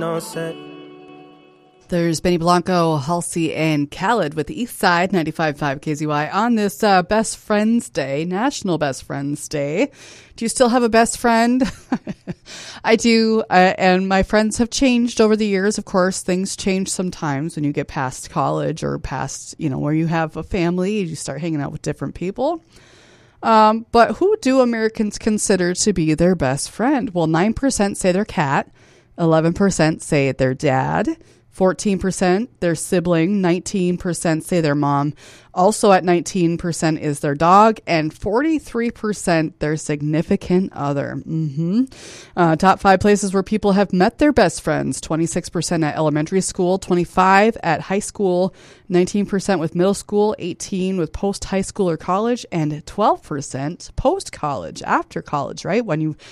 No set. There's Benny Blanco, Halsey, and Khaled with the East Side 95.5 KZY on this Best Friends Day, National Best Friends Day. Do you still have a best friend? I do, and my friends have changed over the years. Of course, things change sometimes when you get past college or past, where you have a family, you start hanging out with different people. But who do Americans consider to be their best friend? Well, 9% say their cat, 11% say their dad, 14% their sibling, 19% say their mom. Also at 19% is their dog, and 43% their significant other. Top 5 places where people have met their best friends: 26% at elementary school, 25% at high school, 19% with middle school, 18% with post-high school or college, and 12% post-college, after college, right? When you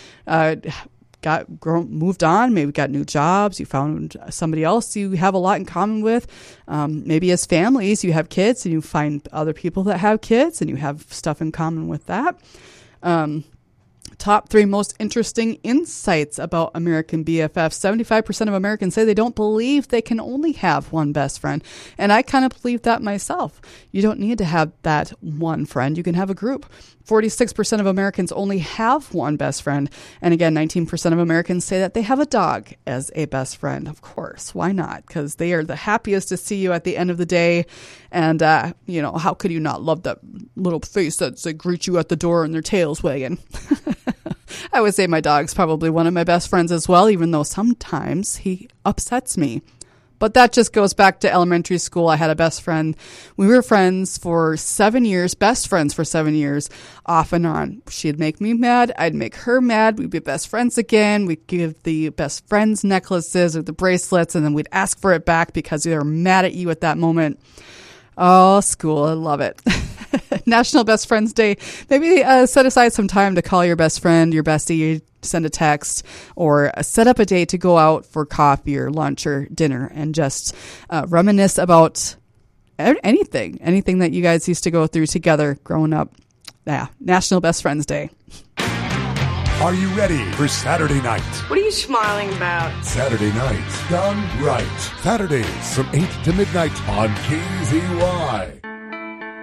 moved on, maybe got new jobs, you found somebody else you have a lot in common with. Maybe as families, you have kids and you find other people that have kids and you have stuff in common with that. Top 3 most interesting insights about American BFFs. 75% of Americans say they don't believe they can only have one best friend. And I kind of believe that myself. You don't need to have that one friend. You can have a group. 46% of Americans only have one best friend. And again, 19% of Americans say that they have a dog as a best friend. Of course, why not? Because they are the happiest to see you at the end of the day. And, how could you not love that little face that greets you at the door and their tail's wagging? I would say my dog's probably one of my best friends as well, even though sometimes he upsets me. But that just goes back to elementary school. I had a best friend. We were friends for 7 years, best friends for 7 years, off and on. She'd make me mad. I'd make her mad. We'd be best friends again. We'd give the best friends necklaces or the bracelets, and then we'd ask for it back because they were mad at you at that moment. Oh, school. I love it. National Best Friends Day. Maybe set aside some time to call your best friend, your bestie, send a text, or set up a date to go out for coffee or lunch or dinner and just reminisce about anything that you guys used to go through together growing up. Yeah, National Best Friends Day. Are you ready for Saturday night? What are you smiling about? Saturday night, done right. Saturdays from 8 to midnight on KZY.